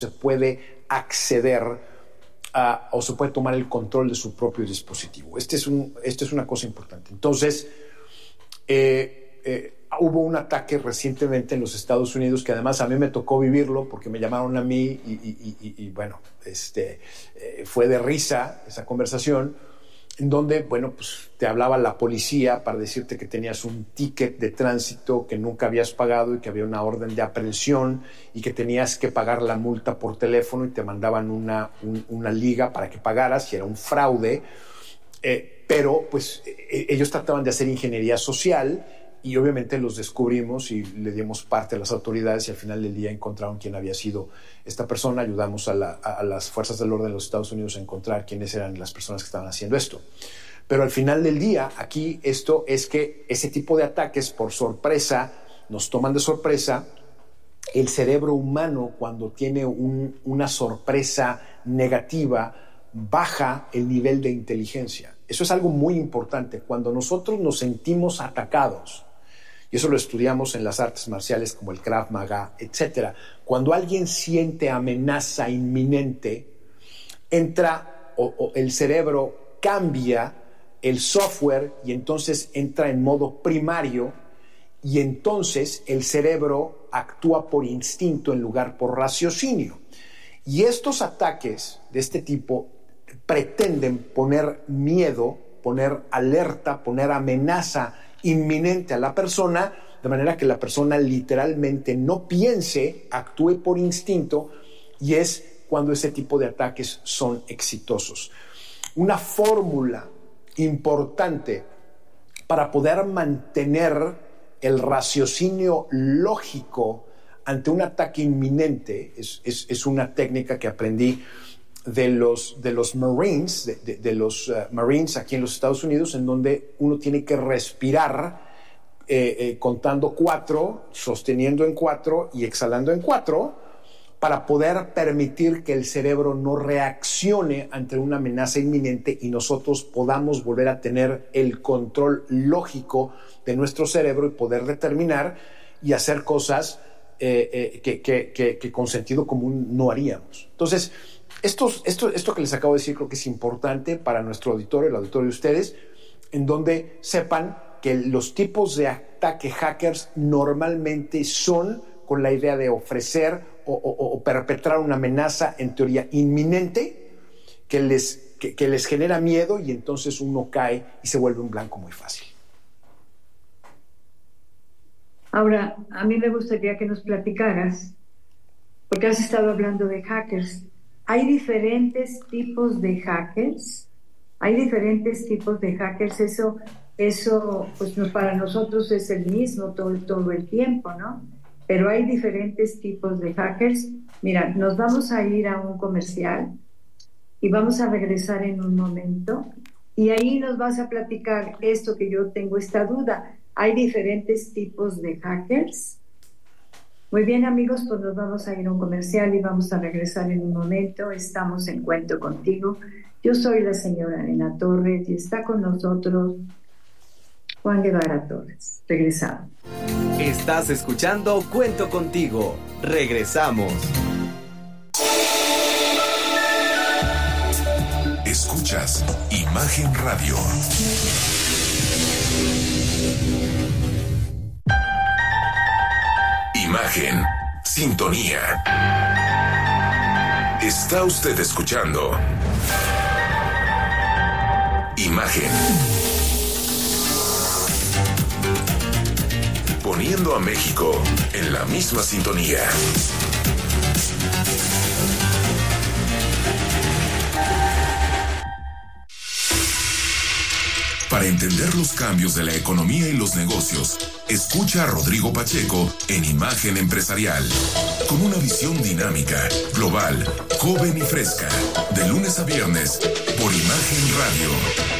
se puede acceder o se puede tomar el control de su propio dispositivo. Esta es una cosa importante. Entonces, hubo un ataque recientemente en los Estados Unidos que además a mí me tocó vivirlo porque me llamaron a mí y bueno, fue de risa esa conversación, en donde, bueno, pues te hablaba la policía para decirte que tenías un ticket de tránsito que nunca habías pagado y que había una orden de aprehensión y que tenías que pagar la multa por teléfono y te mandaban una liga para que pagaras y era un fraude, pero pues ellos trataban de hacer ingeniería social y obviamente los descubrimos y le dimos parte a las autoridades y al final del día encontraron quién había sido esta persona. Ayudamos a las fuerzas del orden de los Estados Unidos a encontrar quiénes eran las personas que estaban haciendo esto. Pero al final del día, aquí esto es que ese tipo de ataques por sorpresa nos toman de sorpresa. El cerebro humano, cuando tiene una sorpresa negativa, baja el nivel de inteligencia. Eso es algo muy importante. Cuando nosotros nos sentimos atacados, y eso lo estudiamos en las artes marciales como el Krav Maga, etc. Cuando alguien siente amenaza inminente, entra o el cerebro cambia el software y entonces entra en modo primario y entonces el cerebro actúa por instinto en lugar por raciocinio. Y estos ataques de este tipo pretenden poner miedo, poner alerta, poner amenaza inminente a la persona, de manera que la persona literalmente no piense, actúe por instinto, y es cuando ese tipo de ataques son exitosos. Una fórmula importante para poder mantener el raciocinio lógico ante un ataque inminente es una técnica que aprendí de los Marines, de los Marines aquí en los Estados Unidos, en donde uno tiene que respirar contando 4, sosteniendo en 4 y exhalando en 4 para poder permitir que el cerebro no reaccione ante una amenaza inminente y nosotros podamos volver a tener el control lógico de nuestro cerebro y poder determinar y hacer cosas que con sentido común no haríamos. Entonces, esto que les acabo de decir creo que es importante para nuestro auditorio, el auditorio de ustedes, en donde sepan que los tipos de ataque hackers normalmente son con la idea de ofrecer o perpetrar una amenaza en teoría inminente que les genera miedo y entonces uno cae y se vuelve un blanco muy fácil. Ahora, a mí me gustaría que nos platicaras, porque has estado hablando de hackers. ¿Hay diferentes tipos de hackers? ¿Hay diferentes tipos de hackers? Eso pues para nosotros es el mismo todo el tiempo, ¿no? Pero hay diferentes tipos de hackers. Mira, nos vamos a ir a un comercial y vamos a regresar en un momento y ahí nos vas a platicar esto que yo tengo esta duda. ¿Hay diferentes tipos de hackers? Muy bien, amigos, pues nos vamos a ir a un comercial y vamos a regresar en un momento. Estamos en Cuento Contigo. Yo soy la señora Elena Torres y está con nosotros Juan Guevara Torres. Regresamos. Estás escuchando Cuento Contigo. Regresamos. Escuchas Imagen Radio. Imagen, sintonía. Está usted escuchando Imagen. Poniendo a México en la misma sintonía. Para entender los cambios de la economía y los negocios, escucha a Rodrigo Pacheco en Imagen Empresarial, con una visión dinámica, global, joven y fresca, de lunes a viernes, por Imagen Radio.